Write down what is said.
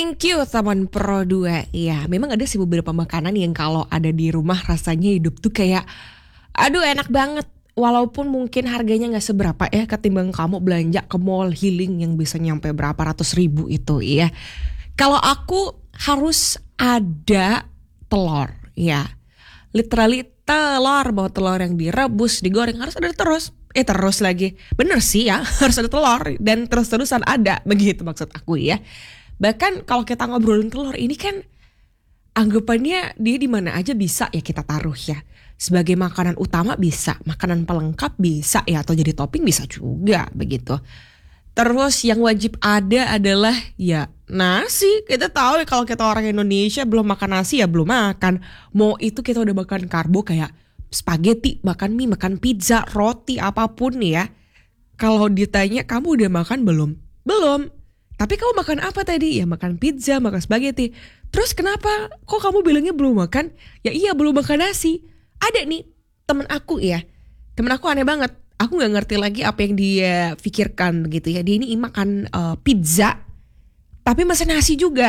Thank you teman Pro 2. Ya, memang ada sih beberapa makanan yang kalau ada di rumah rasanya hidup tuh kayak aduh enak banget. Walaupun mungkin harganya gak seberapa ya ketimbang kamu belanja ke mall healing yang bisa nyampe berapa ratus ribu itu ya. Kalau aku harus ada telur ya. Literally telur, mau telur yang direbus, digoreng harus ada terus. Terus lagi. Bener sih ya, harus ada telur dan terus-terusan ada. Begitu maksud aku ya. Bahkan kalau kita ngobrolin telur ini kan anggapannya dia di mana aja bisa ya kita taruh ya. Sebagai makanan utama bisa, makanan pelengkap bisa ya, atau jadi topping bisa juga begitu. Terus yang wajib ada adalah ya nasi. Kita tahu ya kalau kita orang Indonesia belum makan nasi ya belum makan. Mau itu kita udah makan karbo kayak spaghetti, makan mie, makan pizza, roti, apapun ya. Kalau ditanya kamu udah makan belum? Belum. Tapi kamu makan apa tadi? Ya makan pizza, makan spaghetti. Terus kenapa kok kamu bilangnya belum makan? Ya iya belum makan nasi. Ada nih temen aku ya. Temen aku aneh banget. Aku gak ngerti lagi apa yang dia pikirkan begitu ya. Dia ini makan pizza tapi masih nasi juga.